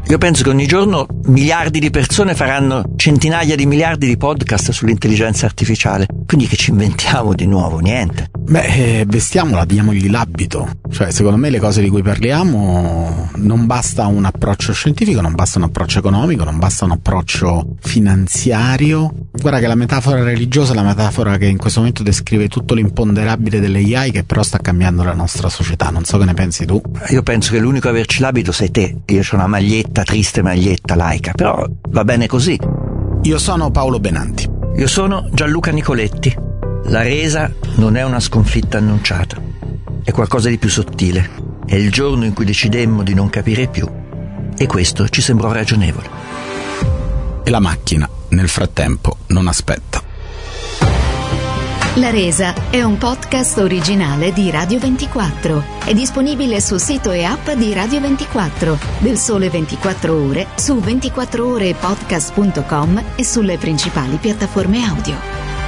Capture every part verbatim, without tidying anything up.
Io penso che ogni giorno miliardi di persone faranno centinaia di miliardi di podcast sull'intelligenza artificiale. Quindi che ci inventiamo di nuovo? Niente. Beh, eh, vestiamola, diamogli l'abito. Cioè, secondo me le cose di cui parliamo non basta un approccio scientifico, non basta un approccio economico, non basta un approccio finanziario. Guarda che la metafora religiosa è la metafora che in questo momento descrive tutto l'imponderabile delle A I, che però sta cambiando la nostra società. Non so che ne pensi tu. Io penso che l'unico a averci l'abito sei te. Io ho una maglietta, triste maglietta laica, però va bene così. Io sono Paolo Benanti. Io sono Gianluca Nicoletti. La resa non è una sconfitta annunciata, è qualcosa di più sottile. È il giorno in cui decidemmo di non capire più, e questo ci sembrò ragionevole. E la macchina, nel frattempo, non aspetta. La resa è un podcast originale di Radio ventiquattro. È disponibile sul sito e app di Radio ventiquattro, del Sole ventiquattro Ore, su ventiquattro ore podcast punto com e sulle principali piattaforme audio.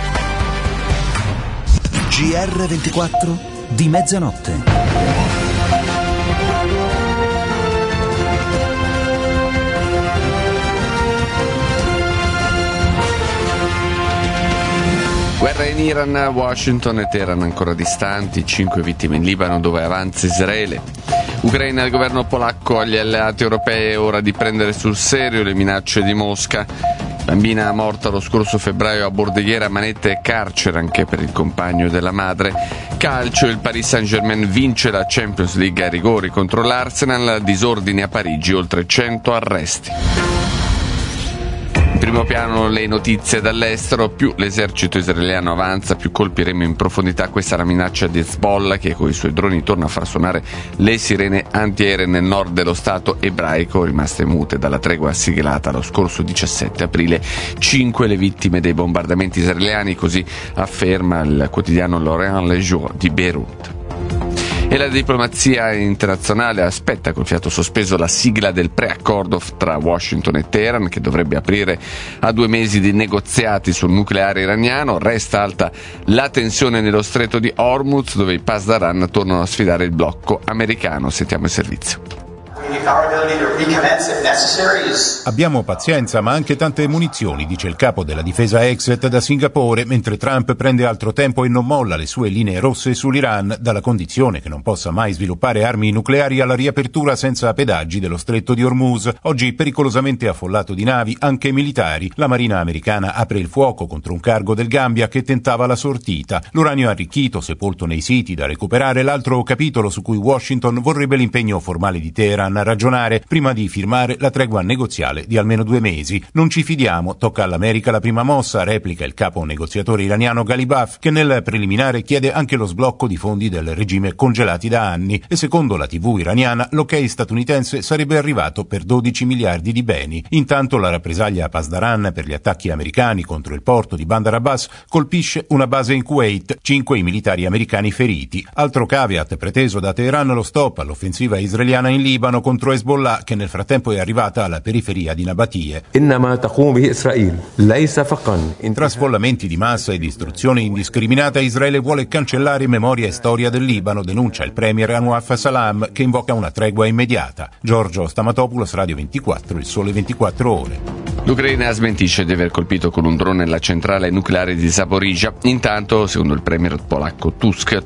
G R ventiquattro di mezzanotte. Guerra in Iran, Washington e Teheran ancora distanti, cinque vittime in Libano dove avanza Israele. Ucraina, il governo polacco agli alleati europei è ora di prendere sul serio le minacce di Mosca. Bambina morta lo scorso febbraio a Bordighera, manette e carcere anche per il compagno della madre. Calcio, il Paris Saint-Germain vince la Champions League a rigori contro l'Arsenal, disordini a Parigi, oltre cento arresti. In primo piano le notizie dall'estero, più l'esercito israeliano avanza, più colpiremo in profondità. Questa è la minaccia di Hezbollah, che con i suoi droni torna a far suonare le sirene antiaeree nel nord dello stato ebraico, rimaste mute dalla tregua siglata lo scorso diciassette aprile. Cinque le vittime dei bombardamenti israeliani, così afferma il quotidiano L'Orient Le Jour di Beirut. E la diplomazia internazionale aspetta col fiato sospeso la sigla del preaccordo tra Washington e Teheran, che dovrebbe aprire a due mesi di negoziati sul nucleare iraniano. Resta alta la tensione nello stretto di Hormuz, dove i Pasdaran tornano a sfidare il blocco americano. Sentiamo il servizio. Abbiamo pazienza, ma anche tante munizioni, dice il capo della difesa Exet da Singapore, mentre Trump prende altro tempo e non molla le sue linee rosse sull'Iran, dalla condizione che non possa mai sviluppare armi nucleari alla riapertura senza pedaggi dello stretto di Hormuz. Oggi pericolosamente affollato di navi, anche militari, la marina americana apre il fuoco contro un cargo del Gambia che tentava la sortita. L'uranio arricchito, sepolto nei siti da recuperare, l'altro capitolo su cui Washington vorrebbe l'impegno formale di Teheran a ragionare prima di firmare la tregua negoziale di almeno due mesi. Non ci fidiamo, tocca all'America la prima mossa, replica il capo negoziatore iraniano Ghalibaf, che nel preliminare chiede anche lo sblocco di fondi del regime congelati da anni, e secondo la tivù iraniana l'ok statunitense sarebbe arrivato per dodici miliardi di beni. Intanto la rappresaglia a Pasdaran per gli attacchi americani contro il porto di Bandar Abbas colpisce una base in Kuwait, cinque i militari americani feriti. Altro caveat preteso da Teheran, lo stop all'offensiva israeliana in Libano contro Hezbollah, che nel frattempo è arrivata alla periferia di Nabatie. Tra sfollamenti di massa e distruzione indiscriminata, Israele vuole cancellare memoria e storia del Libano, denuncia il premier Anwar Salam, che invoca una tregua immediata. Giorgio Stamatopoulos, Radio ventiquattro, il Sole ventiquattro Ore. L'Ucraina smentisce di aver colpito con un drone la centrale nucleare di Zaporizhzhia. Intanto, secondo il premier polacco Tusk,